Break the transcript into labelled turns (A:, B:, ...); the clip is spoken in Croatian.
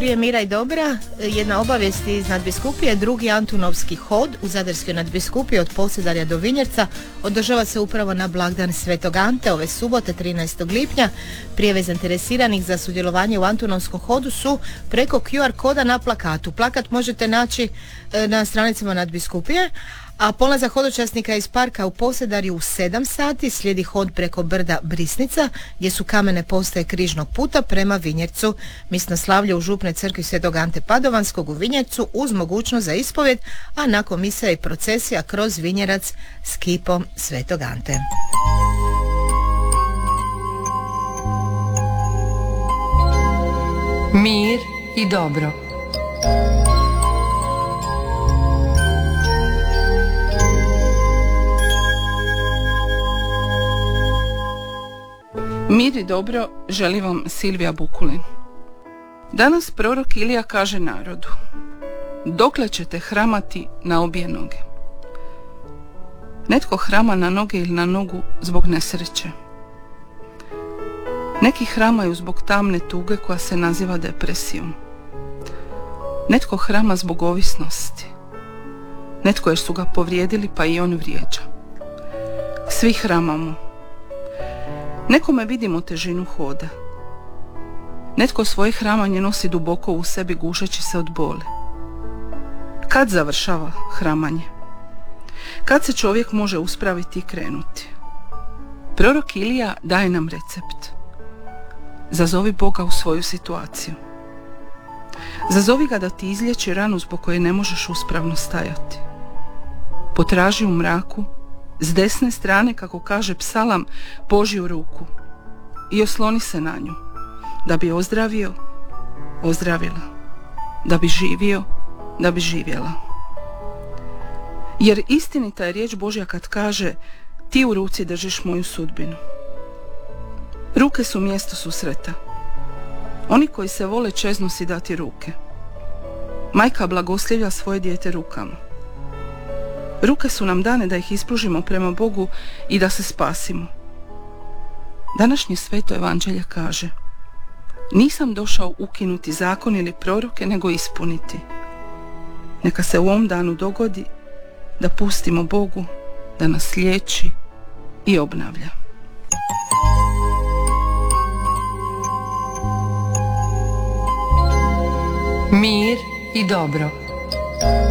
A: prije mira i dobra, jedna obavijest iz Nadbiskupije. Drugi Antunovski hod u Zadarskoj Nadbiskupiji od Posedarja do Vinjerca održava se upravo na blagdan Svetog Ante ove subote 13. lipnja. Prijave zainteresiranih za sudjelovanje u Antunovskom hodu su preko QR koda na plakatu. Plakat možete naći na stranicama Nadbiskupije. A polazak hodočasnika iz parka u Posedarju u 7 sati, slijedi hod preko brda Brisnica gdje su kamene postaje križnog puta prema Vinjercu. Misno slavlje u župnoj crkvi Svetog Ante Padovanskog u Vinjercu uz mogućnost za ispovjed, a nakon misa i procesija kroz Vinjerac s kipom Svetog Ante.
B: Mir i dobro.
C: Mir i dobro želi vam Silvija Bukulin. Danas prorok Ilija kaže narodu: dokle ćete hramati na obje noge? Netko hrama na noge ili na nogu zbog nesreće. Neki hramaju zbog tamne tuge koja se naziva depresijom. Netko hrama zbog ovisnosti. Netko jer su ga povrijedili pa i on vrijeđa. Svi hramamo. Nekome vidimo težinu hoda. Netko svoje hramanje nosi duboko u sebi gušeći se od boli. Kad završava hramanje? Kad se čovjek može uspraviti i krenuti? Prorok Ilija daje nam recept. Zazovi Boga u svoju situaciju. Zazovi ga da ti izliječi ranu zbog koje ne možeš uspravno stajati. Potraži u mraku, s desne strane, kako kaže psalam, Božju ruku i osloni se na nju, da bi ozdravio, ozdravila, da bi živio, da bi živjela. Jer istinita je riječ Božja kad kaže: ti u ruci držiš moju sudbinu. Ruke su mjesto susreta. Oni koji se vole čeznu si dati ruke. Majka blagoslivlja svoje dijete rukama. Ruke su nam dane da ih ispružimo prema Bogu i da se spasimo. Današnje sveto evanđelje kaže: nisam došao ukinuti zakon ili proroke, nego ispuniti. Neka se u ovom danu dogodi da pustimo Bogu da nas liječi i obnavlja.
B: Mir i dobro.